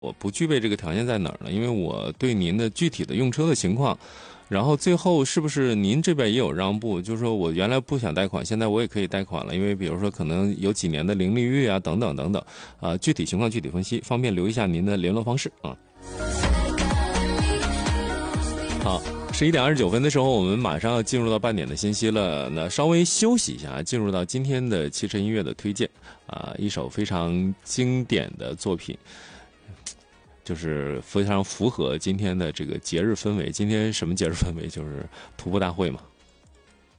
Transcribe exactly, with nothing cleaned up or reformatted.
我不具备这个条件在哪儿呢？因为我对您的具体的用车的情况，然后最后是不是您这边也有让步？就是说我原来不想贷款，现在我也可以贷款了，因为比如说可能有几年的零利率啊，等等等等，啊、具体情况具体分析，方便留一下您的联络方式啊。好，十一点二十九分的时候，我们马上要进入到半点的信息了。那稍微休息一下，进入到今天的汽车音乐的推荐啊，一首非常经典的作品。就是非常符合今天的这个节日氛围。今天什么节日氛围？就是徒步大会嘛。